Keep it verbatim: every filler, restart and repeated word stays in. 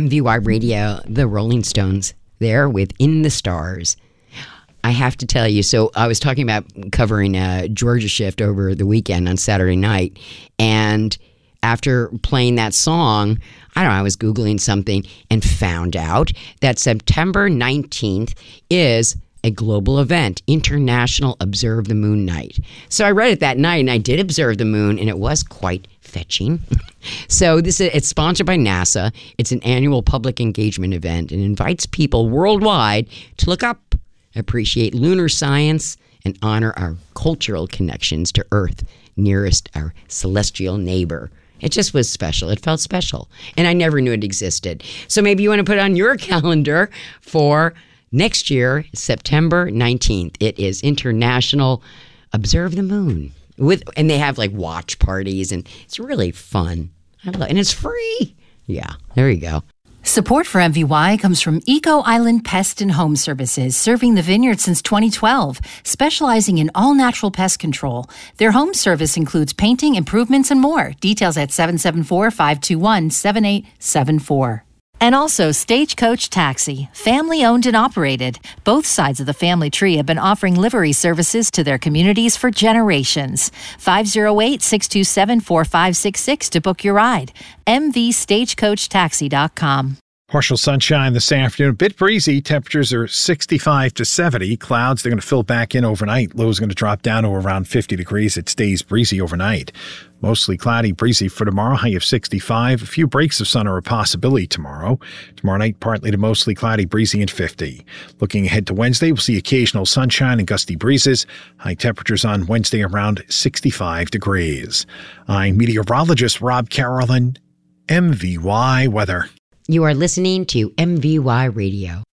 M V Y Radio, the Rolling Stones, there with In the Stars. I have to tell you, so I was talking about covering uh, Georgia Shift over the weekend on Saturday night, and after playing that song, I don't know, I was Googling something and found out that September nineteenth is a global event, International Observe the Moon Night. So I read it that night, and I did observe the moon, and it was quite fetching. So this is, it's sponsored by NASA. It's an annual public engagement event and invites people worldwide to look up, appreciate lunar science, and honor our cultural connections to Earth, nearest our celestial neighbor. It just was special. It felt special. And I never knew it existed. So maybe you want to put it on your calendar for next year, September nineteenth. It is International Observe the Moon. With and they have like watch parties, and it's really fun. I love, and it's free. Yeah, there you go. Support for M V Y comes from Eco Island Pest and Home Services, serving the vineyard since twenty twelve, specializing in all-natural pest control. Their home service includes painting, improvements, and more. Details at seven seven four, five two one, seven eight seven four. And also Stagecoach Taxi, family-owned and operated. Both sides of the family tree have been offering livery services to their communities for generations. five oh eight, six two seven, four five six six to book your ride. m v stagecoach taxi dot com. Partial sunshine this afternoon. A bit breezy. Temperatures are sixty-five to seventy. Clouds, they're going to fill back in overnight. Lows going to drop down to around fifty degrees. It stays breezy overnight. Mostly cloudy, breezy for tomorrow. High of sixty-five. A few breaks of sun are a possibility tomorrow. Tomorrow night, partly to mostly cloudy, breezy and fifty. Looking ahead to Wednesday, we'll see occasional sunshine and gusty breezes. High temperatures on Wednesday around sixty-five degrees. I'm meteorologist Rob Carolyn, M V Y Weather. You are listening to M V Y Radio.